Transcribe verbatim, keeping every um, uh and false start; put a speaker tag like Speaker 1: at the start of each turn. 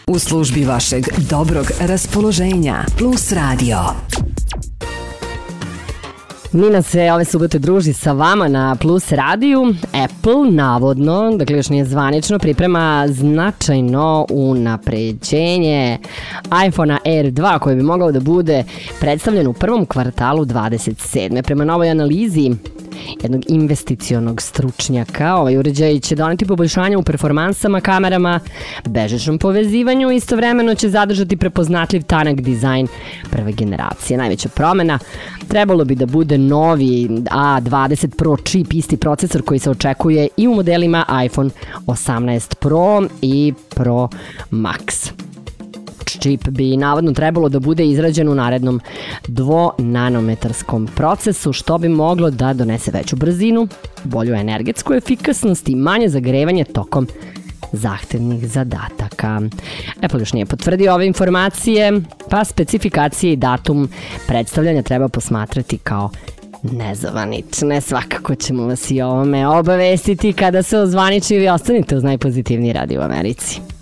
Speaker 1: U službi vašeg dobrog raspoloženja. Plus Radio.
Speaker 2: Nina se ove subote druži sa vama na Plus radiju. Apple navodno, dakle još nije zvanično, priprema značajno unapređenje iPhone Air dva koji bi mogao da bude predstavljen u prvom kvartalu dvadeset sedme. Prema novoj analizi jednog investicionog stručnjaka, ovaj uređaj će doneti poboljšanja u performansama, kamerama, bežičnom povezivanju i istovremeno će zadržati prepoznatljiv tanak dizajn prve generacije. Najveća promena trebalo bi da bude novi A dvadeset Pro čip, isti procesor koji se očekuje i u modelima iPhone osamnaest Pro i Pro Max. Čip bi navodno trebalo da bude izrađen u narednom dvonanometarskom procesu, što bi moglo da donese veću brzinu, bolju energetsku efikasnost i manje zagrevanje tokom zahtevnih zadataka. Apple još nije potvrdio ove informacije, pa specifikacije i datum predstavljanja treba posmatrati kao nezvanične. Svakako ćemo vas i ovome obavestiti kada se ozvaniči. Vi ostanite uz najpozitivniji radio u Americi.